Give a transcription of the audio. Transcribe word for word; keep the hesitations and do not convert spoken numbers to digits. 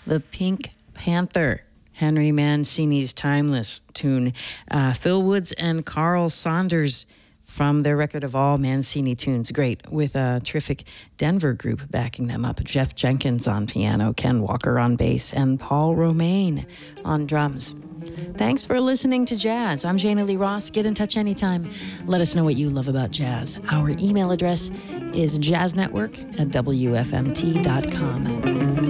The Pink Panther, Henry Mancini's timeless tune. Uh, Phil Woods and Carl Saunders from their record of all Mancini tunes. Great, with a terrific Denver group backing them up. Jeff Jenkins on piano, Ken Walker on bass, and Paul Romaine on drums. Thanks for listening to Jazz. I'm Jana Lee Ross. Get in touch anytime. Let us know what you love about jazz. Our email address is jazznetwork at w f m t dot com.